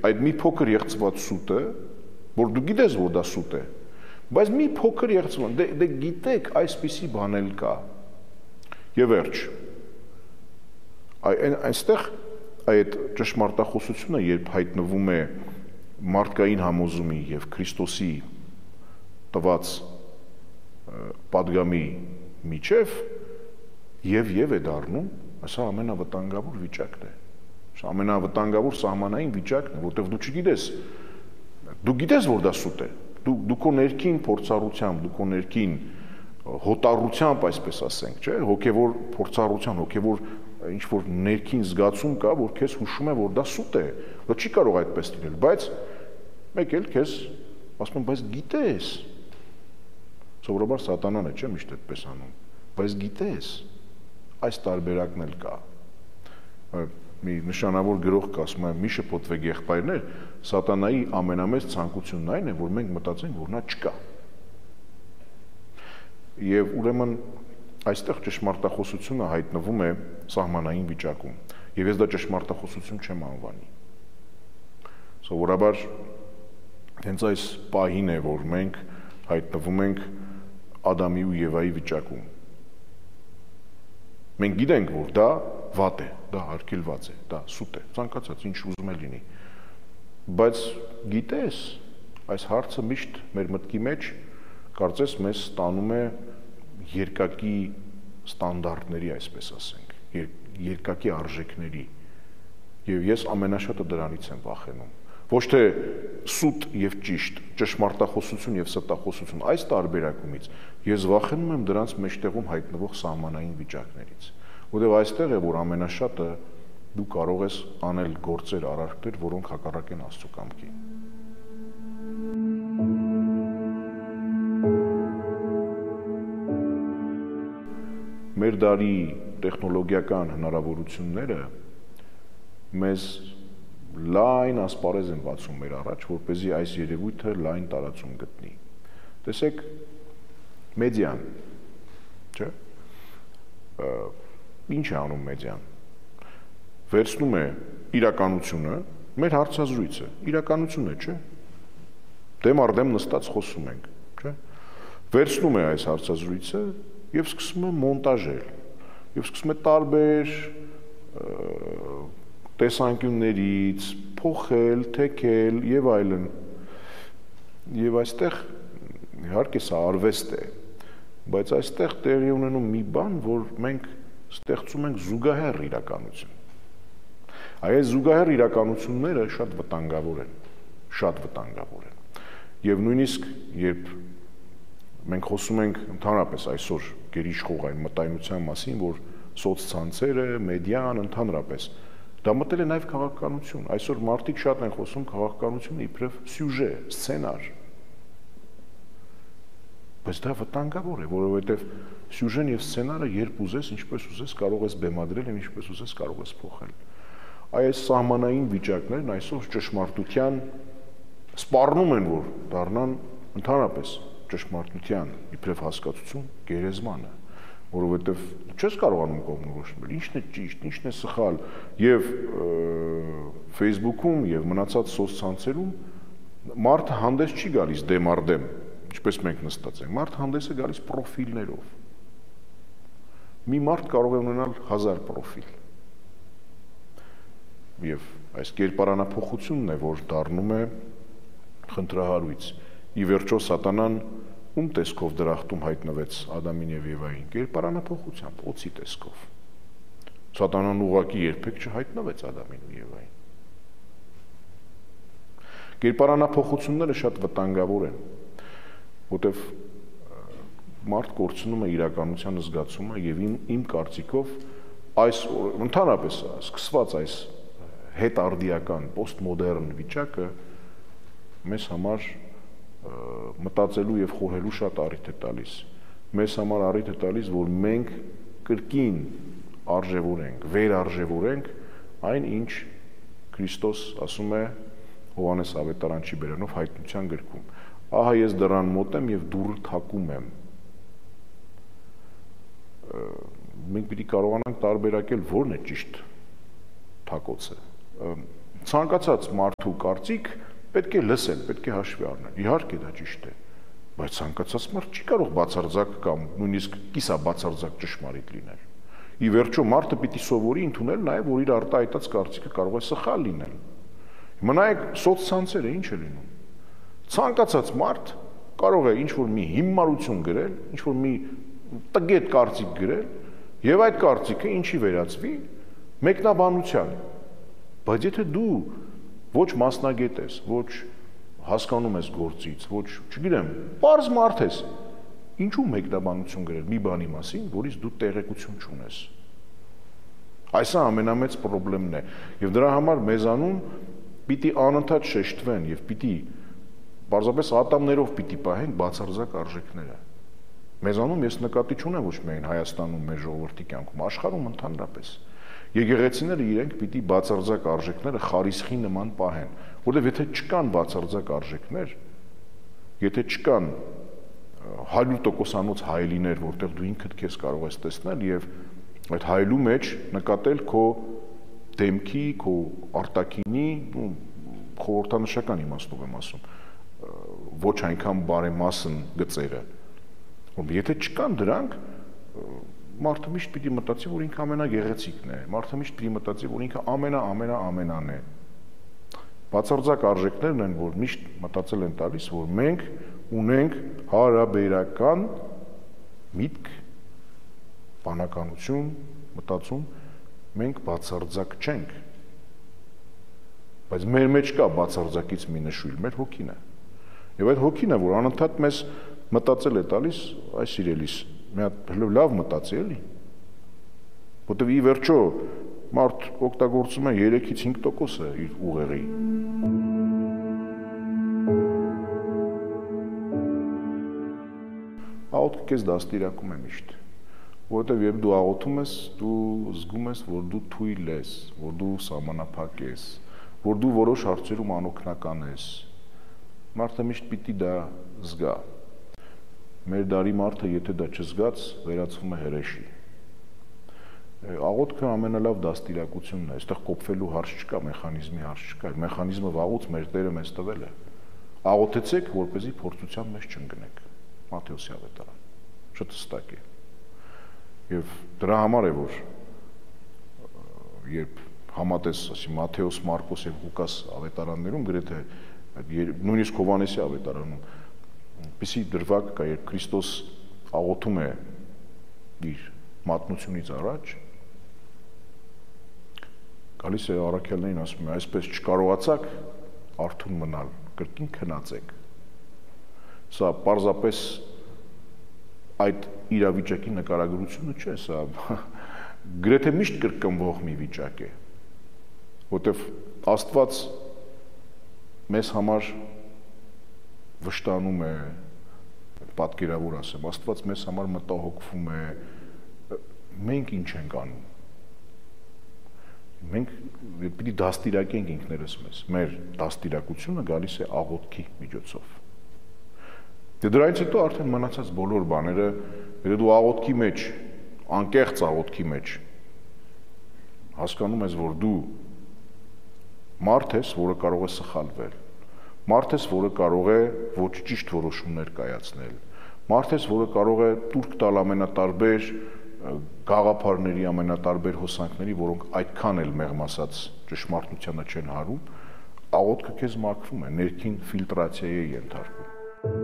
այդ մի փոքր եղծված սուտը, որ դու գիտես, որ դա սուտ է, բայց մի փոքր եղծված, դե գիտեք, այսպիսի բան էլ կա։ Եվ վերջ, այնստեղ այդ ճշմարտախոսությունը, երբ հայտնվում է մարդկային համոզումի և Քրիստոսի տված պատգամի միջև, և է դառնում, սա ամենավտանգավոր վիճակն է, սա ամենավտանգավոր սահմանային վիճակն է, որտեղ դու չգիտես, դու գիտես, որ դա սուտ է, դու քո ներքին փորձառությամբ, դու քո ներքին հոտառությամբ, այսպես ասենք, չէ, հոգևոր փորձառության, հոգևոր ինչ-որ ներքին զգացում կա, որ քեզ հուշում է, որ դա սուտ է, դա չի կարող այդպես լինել, բայց մեկ էլ քեզ ասում եմ, բայց գիտես, սովորաբար սատանան է, չէ, միշտ այդպես անում, բայց գիտես, այս տարբերակն էլ կա, մի նշանավոր գրող կա, ասում է, մի շփոթվեք եղբայրներ, սատանայի ամենամեծ ցանկությունն այն է, որ մենք մտածենք, որ նա չկա։ Եվ ուրեմն այստեղ ճշմարտախոսությունը հայտնվում է սահմանային վիճակում, եւ ես դա ճշմարտախոսություն չեմ անվանի։ Սովորաբար հենց այս պահին է, որ մենք հայտնվում ենք Ադամի ու Եվայի վիճակում։ Մենք գիտենք, որ դա վատ է, դա արգելված է, դա սուտ է, ցանկացած ինչ ուզում է լինի։ Բայց գիտես, այս հարցը միշտ մեր մտքի մեջ կարծես մեզ ստանում է երկակի ստանդարտների, այսպես ասենք, երկակի արժեքների։ Եվ ես ամենաշատը դրանից եմ վախենում։ Ոչ թե սուտ եւ ճիշտ, ճշմարտախոսություն եւ ստախոսություն, այս տարբերակումից ես վախենում եմ դրանց մեջտեղում հայտնվող սահմանային վիճակներից, որտեղ այստեղ է, որ ամենաշատը դու կարող ես անել գործեր, արարքներ, որոնք հակառակ են Աստծո կամքին։ Մեր դարի տեխնոլոգիական հնարավորությունները մեզ լայն ասպարեզ են բացում մեր առաջ, որպեսզի այս երևույթը լայն տարածում գտնի։ Տեսեք, մեդիան, չէ՞, ինչ է անում մեդիան։ Վերցնում է իրականությունը, մեր հարցազրույցը, իրականություն է, չէ՞։ Դեմ առ դեմ նստած խոսում ենք, չէ՞։ Վերցնում է այս հարցազրույցը եւ սկսում է մոնտաժել, եւ սկսում է տարբեր տեսանկյուններից փոխել, թեքել եւ այլն։ Եվ այստեղ իհարկե սա արվեստ է, բայց այստեղ տեղի ունենում մի բան, որ մենք ստեղծում ենք զուգահեռ իրականություն։ Այս զուգահեռ իրականությունները շատ վտանգավոր են, շատ վտանգավոր են։ Եվ նույնիսկ երբ մենք խոսում ենք ընդհանրապես այսօր գերիշխող այն մտայնության մասին, որ սոցցանցերը, մեդիան ընդհանրապես դա մտել է նաև քաղաքականություն։ Այսօր մարդիկ շատ են խոսում քաղաքականությունը իբրև սյուժե, սցենար։ Բայց դա վտանգավոր է, որովհետև սյուժեն եւ սցենարը երբ ուզես, ինչպես ուզես կարող ես բեմադրել եւ ինչպես ուզես կարող ես փոխել։ Այս սահմանային վիճակներն այսօր ճշմարտության սպառնում են, որ դառնան ընդհանրապես ճշմարտության իբրև հասկացություն գերեզմանը, որովհետև չես կարողանում կողմնորոշել, ինչն է ճիշտ, ինչն է սխալ, եւ Facebook-ում եւ մնացած սոցցանցերում մարդը հանդես չի գալիս դեմ առ դեմ, ինչպես մենք նստած ենք, մարդը հանդես է գալիս պրոֆիլներով։ Մի մարդ կարող է ունենալ 1000 պրոֆիլ։ Եվ այս կերպարանափոխությունն է, որ դառնում է խնդրահարույց։ Ի վերջո սատանան ում տեսքով դրախտում հայտնվեց Ադամին եւ Եվային, կերպարանափոխությամբ, օծի տեսքով։ Սատանան ուղղակի երբեք չհայտնվեց Ադամին ու Եվային։ Կերպարանափոխությունները շատ վտանգավոր են, որտեվ մարդ կորցնում է իրականության զգացումը եւ իմ կարծիքով այս ընդհանրապես սկսված այս հետարդիական պոստմոդեռն վիճակը մեզ համար մտածելու եւ խորհելու շատ առիթ է տալիս։ Մեզ համար առիթ է տալիս, որ մենք կրկին արժևորենք, վերարժևորենք այն, ինչ Քրիստոս ասում է Հովհաննես Ավետարանչի բերանով հայտնության գրքում։ Ահա ես դռան մոտ եմ եւ դուռը թակում եմ։ Մենք պիտի կարողանանք տարբերակել որն է ճիշտ թակոցը։ Ցանկացած մարդու կարծիք պետք է լսել, պետք է հաշվի առնել։ Իհարկե դա ճիշտ է, բայց ցանկացած մարդ չի կարող բացարձակ կամ նույնիսկ կիսաբացարձակ ճշմարիտ լինել։ Ի վերջո մարդը պիտի սովորի ընդունել նաև, որ իր արտահայտած կարծիքը կարող է սխալ լինել։ Հիմա նայեք սոցցանցերը ինչ է լինում։ Ցանկացած մարդ կարող է ինչ-որ մի հիմարություն գրել, ինչ-որ մի տգետ կարծիք գրել, եւ այդ կարծիքը ինչի վերածվի մեկնաբանության։ Բայց եթե դու ոչ մասնագետ ես, ոչ հասկանում ես գործից, ոչ, չգիտեմ, պարզ մարդ ես, ինչու մեկնաբանություն գրել մի բանի մասին, որից դու տեղեկություն չունես։ Այսա ամենամեծ խնդիրն է, եւ դրա համար մեզանում պիտի անընդհատ շեշտվեն եւ պիտի պարզապես ատամներով պիտի պահենք բացարձակ արժեքները։ Մեզանում ես նկատի չունեմ ոչ միայն Հայաստանում մեր ժողովրդի կյանքում, աշխարհում ընդհանրապես։ Եկեղեցիները իրենք պիտի բացարձակ արժեքները խարիսխի նման պահեն, որովհետև եթե չկան բացարձակ արժեքներ, եթե չկան 100%-անոց հայելիներ, որտեղ դու ինքդ քեզ կարող ես տեսնել եւ այդ հայելու մեջ նկատել քո դեմքի, քո արտաքինի, խորհրդանշական իմաստով եմ ասում, ոչ այնքան բարեմասն գծերը։ Եթե չկան դրանք, մարդը միշտ պիտի մտածի, որ ինքը ամենագեղեցիկն է, մարդը միշտ պիտի մտածի, որ ինքը ամենան է։ Բացարձակ արժեքներն են, որ միշտ մտածել են տալիս, որ մենք ունենք հարաբերական միտք, բանականություն, մտածում, մենք բացարձակ չենք։ Բայց մեր մեջ կա բացարձակից մի նշույլ, մեր հոգին է։ Եվ այդ հոգին է, որ անընդհատ մեզ մտածել է տալիս, այս սիրելիս, մի հատ լավ մտածի էլի, որտեղ ի վերջո մարդ օգտագործում է 3-ից 5% իր ուղեղի։ Աղոթքը քեզ դաստիարակում է միշտ, որովհետև երբ դու աղոթում ես, դու զգում ես, որ դու թույլ ես, որ դու սահմանափակ ես, որ դու որոշ հարցերում անօգնական ես։ Մարդը միշտ պիտի դա զգա։ Մեր դարի մարդը, եթե դա չզգաց, վերածվում է հրեշի։ Աղոթքը ամենալավ դաստիարակությունն է, այստեղ կոփվելու հարց չկա, մեխանիզմի հարց չկա, մեխանիզմը վաղուց մեր Տերը մեզ տվել է։ Աղոթեցեք, որպեսզի փորձության մեջ չընկնեք։ Մատթեոսի ավետարան։ Շատ հստակ է։ Եվ դրա համար է, որ երբ համատես, ասի Մատթեոս, Մարկոս եւ Ղուկաս ավետարաններում գրեթե նույնիսկ Հովհաննեսի ավետարանում պիսի դրվագ կա, երբ Քրիստոս աղոթում է իր մատնությունից առաջ, գալիս է առաքյալներին ասում է, այսպես չկարողացաք արթուն մնալ, կրկին քնածեք։ Սա պարզապես այդ իրավիճակի նկարագրությունը չէ, սա գրեթե միշտ կրկնվող մի վիճակ է, որտեղ Աստված մեզ համար վշտանում է, պատկերավոր ասեմ, Աստված մեզ համար մտահոգվում է, մենք ինչ ենք անում։ Մենք պիտի դաստիարակենք ինքներս մեզ, մեր դաստիարակությունը գալիս է աղոթքի միջոցով։ Դրանից հետո արդեն մնացած բոլոր բաները, եթե դու աղոթքի մեջ, անկեղծ աղոթքի մեջ հասկանում ես, որ դու մարդ ես, որը կարող է սխալվել, մարդ ես, որը կարող է ոչ ճիշտ որոշումներ կայացնել, մարդ ես, որը կարող է տուրք տալ ամենատարբեր գաղափարների, ամենատարբեր հոսանքների, որոնք այդքան էլ մեղմ ասած ճշմարտությանը չեն հարում, աղոթքը քեզ մաքրում է, ներքին ֆիլտրացիայի է ենթարկում։